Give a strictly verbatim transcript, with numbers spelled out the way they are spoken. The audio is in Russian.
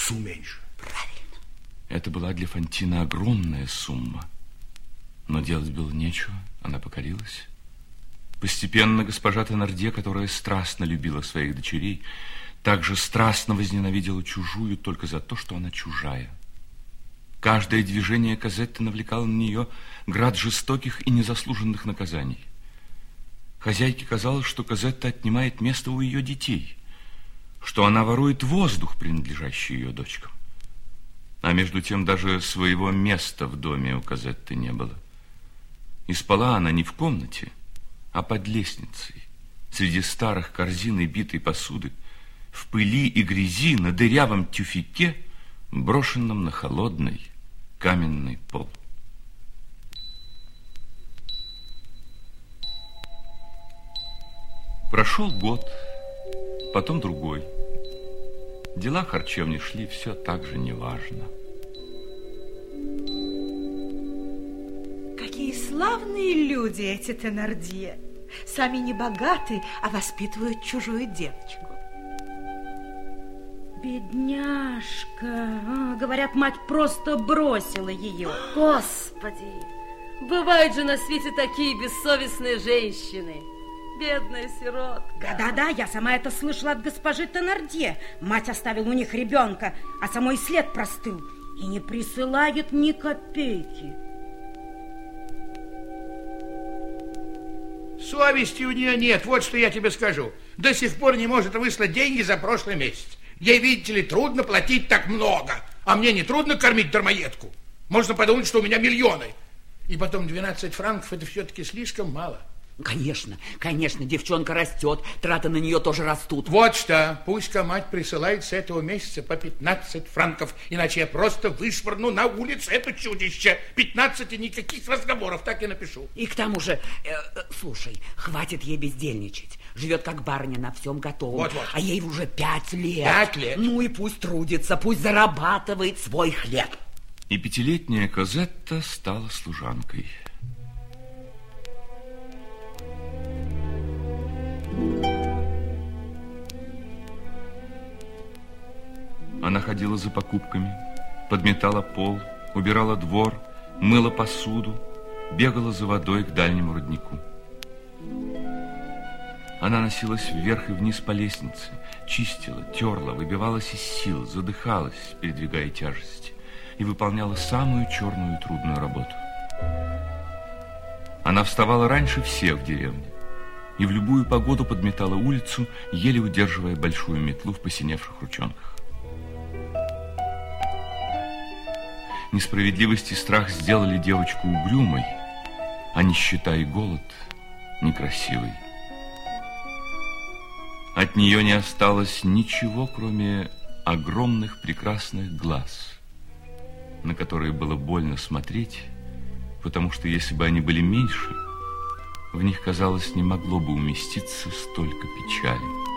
отцу меньше. Правильно. Это была для Фантины огромная сумма. Но делать было нечего, она покорилась. Постепенно госпожа Теннердье, которая страстно любила своих дочерей, также страстно возненавидела чужую только за то, что она чужая. Каждое движение Козетты навлекало на нее град жестоких и незаслуженных наказаний. Хозяйке казалось, что Козетта отнимает место у ее детей, что она ворует воздух, принадлежащий ее дочкам. А между тем даже своего места в доме у Козетты не было. И спала она не в комнате, а под лестницей, среди старых корзин и битой посуды, в пыли и грязи, на дырявом тюфяке, брошенном на холодный каменный пол. Прошел год, потом другой. Дела в харчевне шли все так же неважно. Какие славные люди эти Теннердье. Сами не богаты, а воспитывают чужую девочку. Бедняжка. А, говорят, мать просто бросила ее. Господи, бывают же на свете такие бессовестные женщины. Бедная сиротка. Да-да-да, я сама это слышала от госпожи Теннердье. Мать оставила у них ребенка, а самой след простыл. И не присылает ни копейки. Совести у нее нет, вот что я тебе скажу. До сих пор не может выслать деньги за прошлый месяц. Ей, видите ли, трудно платить так много. А мне не трудно кормить дармоедку. Можно подумать, что у меня миллионы. И потом двенадцать франков, это все-таки слишком мало. Конечно, конечно, девчонка растет, траты на нее тоже растут. Вот что, пусть-ка мать присылает с этого месяца по пятнадцать франков, иначе я просто вышвырну на улицу это чудище. пятнадцать и никаких разговоров, так и напишу. И к тому же, э, э, слушай, хватит ей бездельничать. Живет как барыня, на всем готовом. Вот-вот. А ей уже пять лет. Пять лет? Ну и пусть трудится, пусть зарабатывает свой хлеб. И пятилетняя Козетта стала служанкой. Она ходила за покупками, подметала пол, убирала двор, мыла посуду, бегала за водой к дальнему роднику. Она носилась вверх и вниз по лестнице, чистила, терла, выбивалась из сил, задыхалась, передвигая тяжести, и выполняла самую черную и трудную работу. Она вставала раньше всех в деревне и в любую погоду подметала улицу, еле удерживая большую метлу в посиневших ручонках. Несправедливость и страх сделали девочку угрюмой, а нищета и голод некрасивой. От нее не осталось ничего, кроме огромных прекрасных глаз, на которые было больно смотреть, потому что если бы они были меньше, в них, казалось, не могло бы уместиться столько печали.